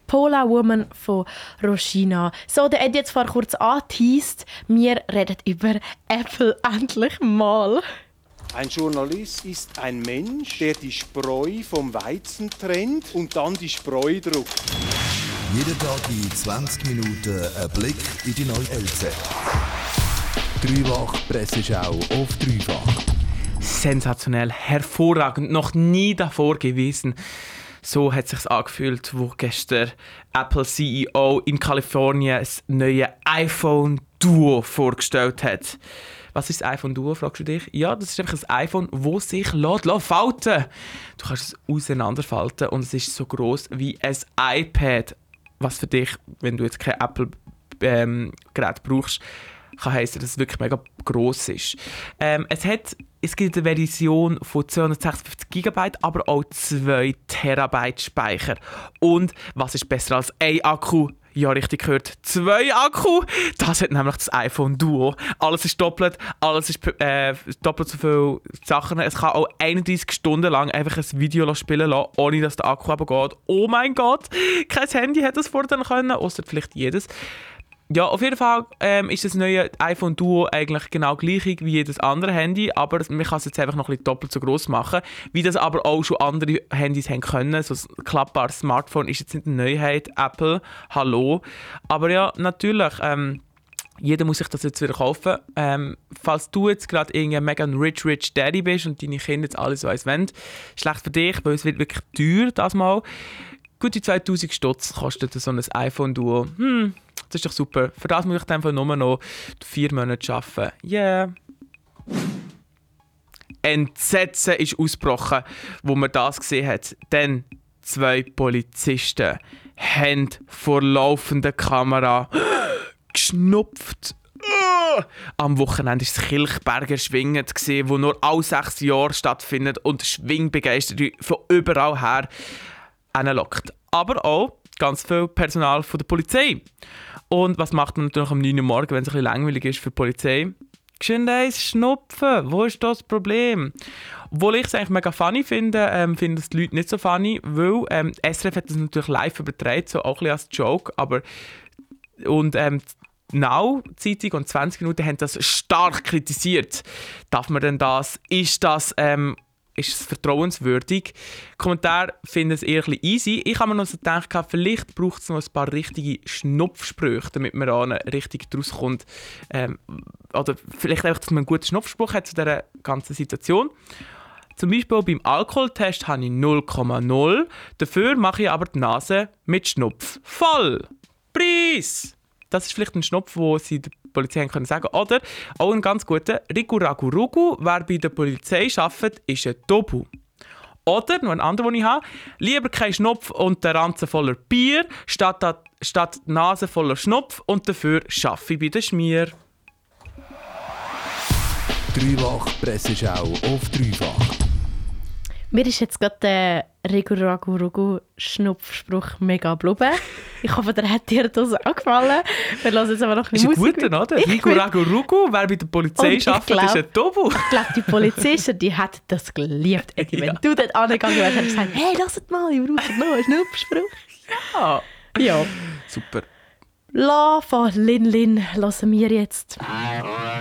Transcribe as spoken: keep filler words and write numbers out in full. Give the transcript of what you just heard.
Pola Woman von Roshina. So, der hat jetzt vor kurz angeteased, wir reden über Apple endlich mal. Ein Journalist ist ein Mensch, der die Spreu vom Weizen trennt und dann die Spreu druckt. Jeden Tag in zwanzig Minuten ein Blick in die neue L Z. Dreifach Presseschau auf Dreifach. Sensationell, hervorragend, noch nie davor gewesen. So hat es sich angefühlt, wo gestern Apple C E O in Kalifornien das neue iPhone Duo vorgestellt hat. Was ist das iPhone Duo, fragst du dich? Ja, das ist einfach ein iPhone, das sich lässt, lässt falten. Du kannst es auseinanderfalten und es ist so gross wie ein iPad. Was für dich, wenn du jetzt kein Apple-Gerät ähm, brauchst, kann heissen, dass es wirklich mega gross ist. Ähm, es, hat, es gibt eine Version von zweihundertsechsundfünfzig Gigabyte, aber auch zwei Terabyte Speicher. Und was ist besser als ein Akku? Ja, richtig gehört, zwei Akku. Das hat nämlich das iPhone Duo. Alles ist doppelt, alles ist äh, doppelt so viele Sachen. Es kann auch einunddreissig Stunden lang einfach ein Video spielen lassen, ohne dass der Akku abgeht. Oh mein Gott, kein Handy hätte das vorher können, außer vielleicht jedes. Ja, auf jeden Fall ähm, ist das neue iPhone Duo eigentlich genau gleich wie jedes andere Handy, aber man kann es jetzt einfach noch ein bisschen doppelt so gross machen, wie das aber auch schon andere Handys haben können. So ein klappbares Smartphone ist jetzt nicht eine Neuheit, Apple, hallo. Aber ja, natürlich, ähm, jeder muss sich das jetzt wieder kaufen. Ähm, falls du jetzt gerade irgendein mega rich, rich Daddy bist und deine Kinder jetzt alles so eins wollen, schlecht für dich, weil es wird wirklich teuer das mal. Gute zweitausend Stutz kostet so ein iPhone Duo. Hm. Das ist doch super. Für das muss ich dann nur noch vier Monate arbeiten. Yeah. Entsetzen ist ausgebrochen, wo man das gesehen hat. Denn zwei Polizisten haben vor laufender Kamera geschnupft. Am Wochenende war das Kilchberger Schwingen, wo nur alle sechs Jahre stattfindet und Schwingbegeisterung von überall her hinlockt. Aber auch ganz viel Personal von der Polizei. Und was macht man natürlich am neun Uhr morgens, wenn es ein bisschen langweilig ist für die Polizei? Geschwind eins schnupfen, wo ist das Problem? Obwohl ich es eigentlich mega funny finde, ähm, finden es die Leute nicht so funny, weil ähm, S R F hat das natürlich live übertragen, so auch ein bisschen als Joke, aber und ähm, Now, Zeitung und zwanzig Minuten haben das stark kritisiert. Darf man denn das? Ist das ähm, ist es vertrauenswürdig? Kommentar finden es eher ein bisschen easy. Ich habe mir noch so gedacht, vielleicht braucht es noch ein paar richtige Schnupfsprüche, damit man an richtig draus kommt. Ähm, oder vielleicht einfach, dass man einen guten Schnupfspruch hat zu dieser ganzen Situation. Zum Beispiel beim Alkoholtest habe ich null Komma null. Dafür mache ich aber die Nase mit Schnupf voll. Preis! Das ist vielleicht ein Schnupf, den sie der Polizei können sagen. Oder auch ein ganz guter Rigu Ragu Rugu. Wer bei der Polizei arbeitet, ist ein Tobu. Oder, noch ein anderer, den ich habe, lieber kein Schnupf und der Ranzen voller Bier, statt, statt die Nase voller Schnupf und dafür arbeite ich bei der Schmier. Dreifach Presseschau auf Dreifach. Mir ist jetzt gerade der Rigu-Ragu-Rugu-Schnupfspruch mega blubben. Ich hoffe, der hat dir das auch gefallen. Wir hören jetzt aber noch ein bisschen Musik. Ist ein guter, oder? Rigu-Ragu-Rugu, wer bei der Polizei arbeitet, ist ein Tobu. Ich glaube, die Polizisten, die hätten das geliebt. Eddie, wenn ja. du dort angegangen wärst, hättest du gesagt, hey, lasst mal, ich brauche noch einen Schnupfspruch. Ja. Ja. Super. La von Lin Lin hören wir jetzt.